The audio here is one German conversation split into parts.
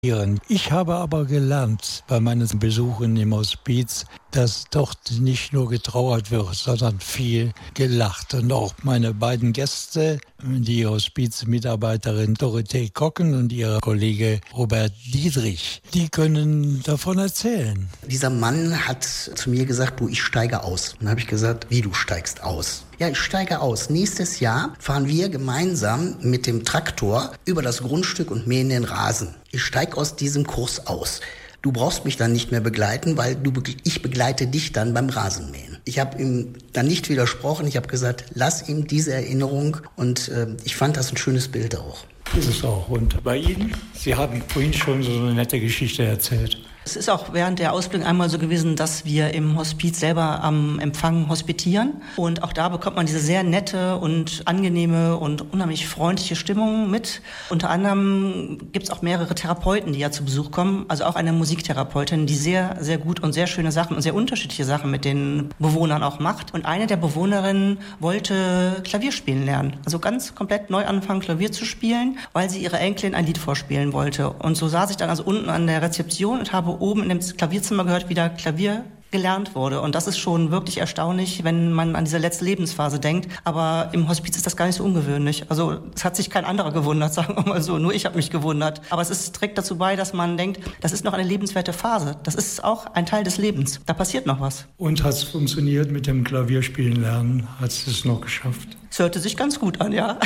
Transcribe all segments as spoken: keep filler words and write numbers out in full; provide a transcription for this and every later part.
Ich habe aber gelernt bei meinen Besuchen im Hospiz, dass dort nicht nur getrauert wird, sondern viel gelacht. Und auch meine beiden Gäste, die Hospizmitarbeiterin Dorothee Kocken und ihr Kollege Robert Dietrich, die können davon erzählen. Dieser Mann hat zu mir gesagt, du, ich steige aus. Und dann habe ich gesagt, wie, du steigst aus? Ja, ich steige aus. Nächstes Jahr fahren wir gemeinsam mit dem Traktor über das Grundstück und mähen den Rasen. Ich steige aus diesem Kurs aus. Du brauchst mich dann nicht mehr begleiten, weil du, ich begleite dich dann beim Rasenmähen. Ich habe ihm dann nicht widersprochen. Ich habe gesagt, lass ihm diese Erinnerung. Und äh, ich fand das ein schönes Bild auch. Ist es auch. Und bei Ihnen? Sie haben vorhin schon so eine nette Geschichte erzählt. Es ist auch während der Ausbildung einmal so gewesen, dass wir im Hospiz selber am Empfang hospitieren. Und auch da bekommt man diese sehr nette und angenehme und unheimlich freundliche Stimmung mit. Unter anderem gibt es auch mehrere Therapeuten, die ja zu Besuch kommen. Also auch eine Musiktherapeutin, die sehr, sehr gut und sehr schöne Sachen und sehr unterschiedliche Sachen mit den Bewohnern auch macht. Und eine der Bewohnerinnen wollte Klavier spielen lernen. Also ganz komplett neu anfangen, Klavier zu spielen, weil sie ihrer Enkelin ein Lied vorspielen wollte. Und so saß ich dann also unten an der Rezeption und habe oben in dem Klavierzimmer gehört, wie da Klavier gelernt wurde. Und das ist schon wirklich erstaunlich, wenn man an diese letzte Lebensphase denkt. Aber im Hospiz ist das gar nicht so ungewöhnlich. Also es hat sich kein anderer gewundert, sagen wir mal so. Nur ich habe mich gewundert. Aber es ist, trägt dazu bei, dass man denkt, das ist noch eine lebenswerte Phase. Das ist auch ein Teil des Lebens. Da passiert noch was. Und hat es funktioniert mit dem Klavierspielen lernen? Hat es noch geschafft? Es hörte sich ganz gut an, ja.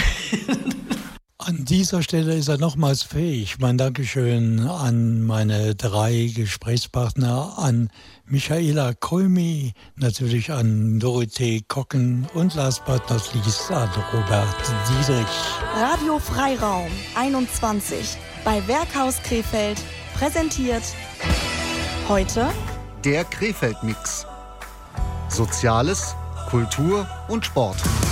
An dieser Stelle ist er nochmals fähig. Mein Dankeschön an meine drei Gesprächspartner, an Michaela Kolmi, natürlich an Dorothee Kocken und last but not least an Robert Dietrich. Radio Freiraum einundzwanzig bei Werkhaus Krefeld präsentiert heute der Krefeld-Mix. Soziales, Kultur und Sport.